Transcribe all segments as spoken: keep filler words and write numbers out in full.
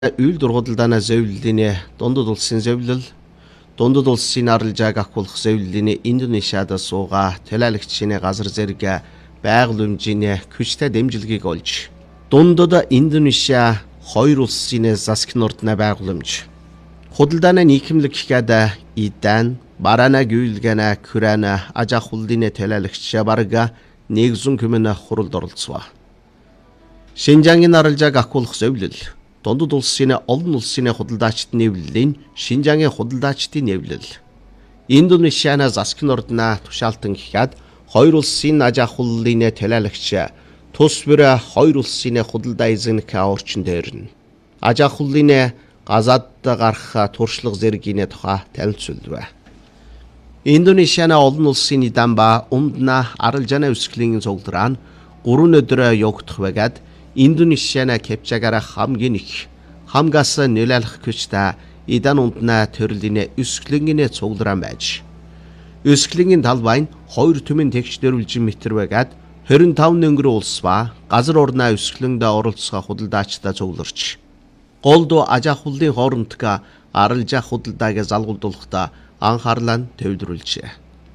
Үйл дургудалдаана зөвлөлийн дундад улсын зөвлөл дундад улсын арилжааг ахуулах зөвлөлийн Индонезиад суугаа төлөөлөгчийн газар зэрэг байгууламжийн хүчтэй дэмжлэгийг олж дундад Индонезиа хоёр улсын засаг нурдна байгууламж худалдааны нийгэмлэг гэхэд Идан барана гүйлгэнэ күрэнэ аж ахуулын төлөөлөгч барга нэгэн хүмүн хуралд оролцов. Шинжаангийн арилжааг ахуулах зөвлөл дундад улсын олон улсын худалдаачдын нэвлэлийн Шинжаангийн худалдаачдын нэвлэл Индонезианы засаг нурдна тушаалтан гэхэд хоёр улсын аж ахуулын төлөөлөгч тус бүр хоёр улсын худалдаа эзэнх орчин дээрнэ. Аж ахуулын газаад гарах туршлага зэргийн тухай танилцуулв. Индонезианы олон улсын Идан ба Умдна арилжааны өсгөлийн цуглараа гурван өдөр явагдах байгаад Индонезианы Кепчагаараа хамгийн их хамгаас нөлөөлөх хүчтэй Идан Умдна төрлийн өсгөлийн цуглараа байж. Өсгөлийн талбай нь хоёр түмэн тэгш дөрвөлжин метр байгаад двадцать и пять өнгөр улс ба газар орны өсгөлөнд оролцох худалдаачдаа цугларч. Голд аж ахуулын хоорондох арилжаа худалдааг залгуулуулахдаа анхаарлаа төвлөрүүлжээ.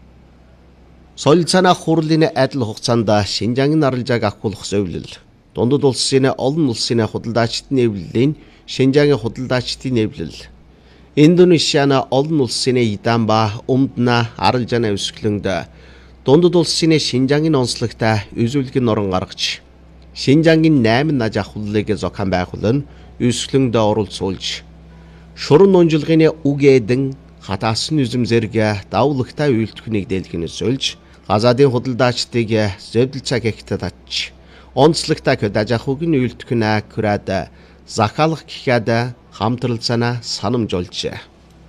Соёл санаах хурлын адил хугацаанд Шинжаангийн арилжааг ахуулах зөвлөл дундад улсын олон улсын худалдаачдын нэвлэлийн Шинжаангийн худалдаачдын нэвлэл Индонезианы олон улсын Идан ба Умдна арилжааны өсгөлөнд дундад улсын Шинжаангийн онцлогтой үзүүлэг норон гаргаж Шинжаангийн найман аж ахуулыг зохион байгуулан өсгөлөнд оролцуулж шуран нунжилгын үг эдэн хатаасан үзэм зэрэг давлагтай үйлдвэрийг дэлгэнээс олж газаадын худалдаачдыг зөвдөл цаг ихтэй татж онцлогтой көд аж ахуйн үйлдвэрнэ күрээд захиалах гэхэд хамтралцаана санамжуулжээ.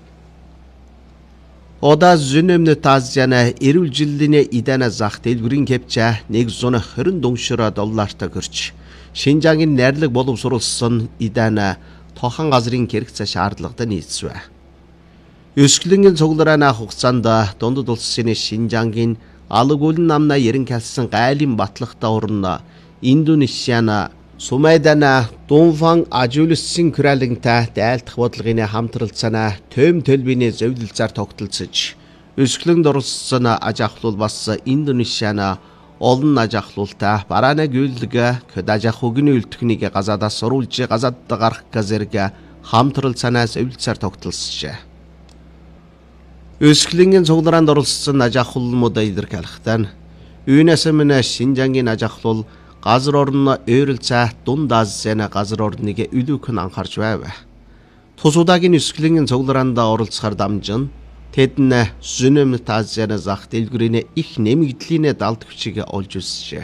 Ода зүүнэмнэт Азианы эрүүл жилийн Идана зах дэлгүүрийн кепча нэгэн хорин дуншир доллартай гэрч Шинжаангийн найрлаг боловсруулсан Идана тохон газрын хэрэгцээ шаардлагатай нийцвэ. Өсгөлийн цугларааны хугацаанд дундад улсын Шинжаангийн алаг үлэн намна ерэн калсан гайлын батлагтай орно Индонезиана Сумайдана Дунфан ажуулсан күрэлэнтэй дайлдах бодлогын хамтралцаана төм төлбөний зөвлөлцөөр тогтолцож өсгөлөнд оролцсон аж ахуйл бас Индонезиана олон аж ахуйлтай бараана гүйлгэ көд аж ахуйн үйлдвэрийг газаадаас оруулж газаад гарах зэрэг хамтралцаана зөвлөлцөөр тогтолцжээ. Өсгөлийн цуглараанд оролцсон аж ахуйлмууд илэрхийлэхдээ үүнээс өмнө Шинжаангийн аж ахуйл газар орны ойролцоо дунд Азианы газар орныг илүүхэн анхаарч байв. Тус удаагийн өсгөлийн цуглараанд оролцохоор дамжин тэдэн зүүнэмнэт Азианы зах дэлгүүрийн их нэмэгдлийн далд хүчийг олж өссөж.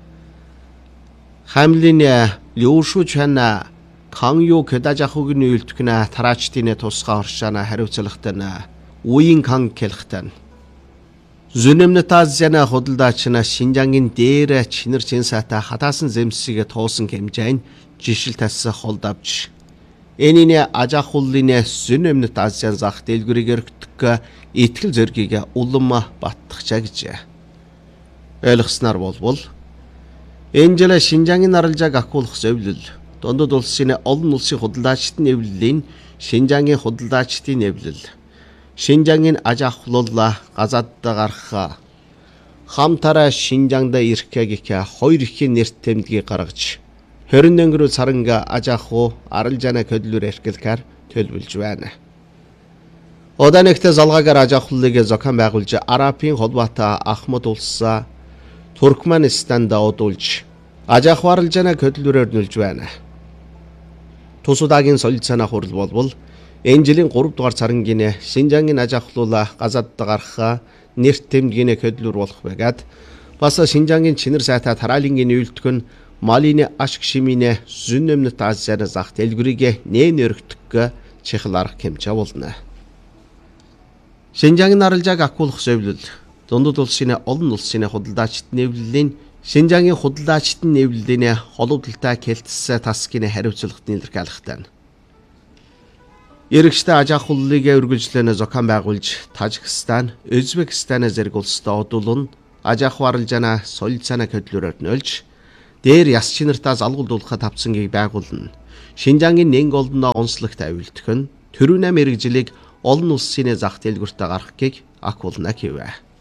Хамлын Лүшүчана Канью көд аж ахуйн үйлдвэрнэ тараачдын тусгай оршаана хариуцлагатай үеийн кан хэлхтэн. Зүүнэмнэт Азианы худалдаачна Шинжаангийн дээр чинэр чинсаата хатаасан зэмсгийг туусан хэмжээнд жишил тасах холдавч. Энэний аж ахуйлын зүүнэмнэт Азиан зах дэлгүүрийг өргөдөх итгэл зоригийг улам баттгачаа гэж. Ойлгосноор болвол энэ жил Шинжаангийн арилжааг ахуулах зөвлөл дундад улсын олон улсын худалдаачдын нэвлэлийн Шинжаангийн худалдаачдын нэвлэл Шинжаангийн аж ахуйл газаад гарах хамтараа Шинжаангда ирэх гэх хоёр ихийн нэрт тэмдгийг гаргаж двадцать өнгөрөө саранга аж ахуй арилжааны хөдөлгөөр эрхлэхээр төлөвлөж байна. Оданэгтээ залгаагаар аж ахуйлыг зохион байгуулж Арабын холбоотой Ахмад улс Туркменистанд одуулж аж ахуй арилжааны хөдөлгөөрөөр нөлж байна. Тус удаагийн соёл санаа хурал болвол энэ жилийн гурав дугаар сарангийн Шинжаангийн аж ахуйл газаад гарах нэрт тэмдгийн хөдөлгөөр болох байгаад бас Шинжаангийн чинэр сайтай тараалангийн үйлдвэр нь Малины ашиг шимийн зүүнэмнэт Азианы зах дэлгүүрийг нээн өргөдөх чихэл арга хэмжээ болно. Шинжаангийн арилжааг ахуулах зөвлөл дундад улсын олон улсын худалдаачдын нэвлэлийн Шинжаангийн худалдаачдын нэвлэлийн холбогдлолтой кэлтс тасгийн хариуцлагын илэрхийлэлтэй. Иргэжтэй аж ахуйлыг үргэлжлэн зохион байгуулж Тажикстан, Өзбекстан зэрэг улстай одуулан аж ахуй арилжааны соёл санаа хөдөлгөөрөөр нөлж дээр яс чинартаа залгуулуулахад тавцангийг байгуулна. Шинжаангийн нэн голдно онцлогт авилтгөн төрүнэ мэрэгжлийг олон улсын зах дэлгүүртээ гаргахыг агуулна гэвэ.